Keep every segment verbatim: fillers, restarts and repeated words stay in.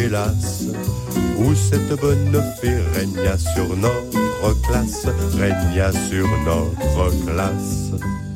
hélas, où cette bonne fée régna sur notre classe, régna sur notre classe.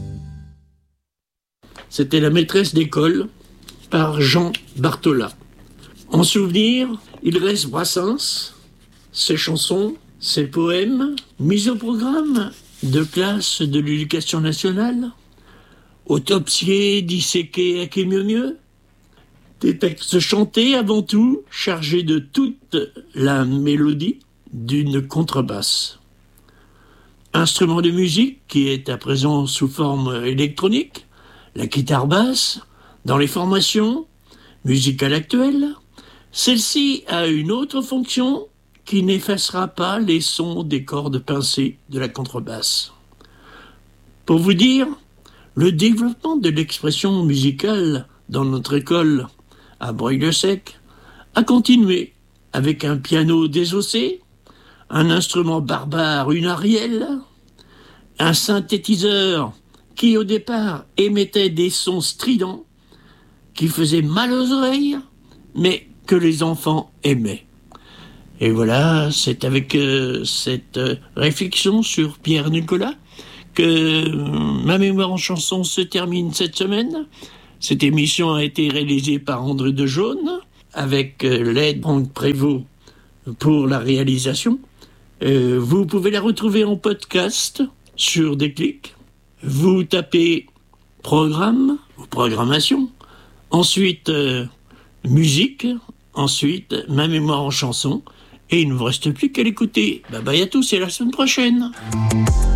C'était La maîtresse d'école par Jean Barthola. En souvenir, il reste Brassens, ses chansons, ses poèmes, mis au programme de classe de l'éducation nationale, autopsiés, disséqués à qui mieux mieux, des textes chantés avant tout, chargés de toute la mélodie d'une contrebasse. Instrument de musique qui est à présent sous forme électronique, la guitare basse, dans les formations musicales actuelles, celle-ci a une autre fonction qui n'effacera pas les sons des cordes pincées de la contrebasse. Pour vous dire, le développement de l'expression musicale dans notre école à Breuil-le-Sec a continué avec un piano désossé, un instrument barbare, une arielle, un synthétiseur qui au départ émettait des sons stridents qui faisaient mal aux oreilles, mais que les enfants aimaient. Et voilà, c'est avec euh, cette euh, réflexion sur Pierre Nicolas que euh, ma mémoire en chanson se termine cette semaine. Cette émission a été réalisée par André Dejaune, avec euh, l'aide de Franck Prévost pour la réalisation. Euh, vous pouvez la retrouver en podcast sur Déclic. Vous tapez programme ou programmation, ensuite euh, musique, ensuite ma mémoire en chanson, et il ne vous reste plus qu'à l'écouter. Bye bye à tous et à la semaine prochaine.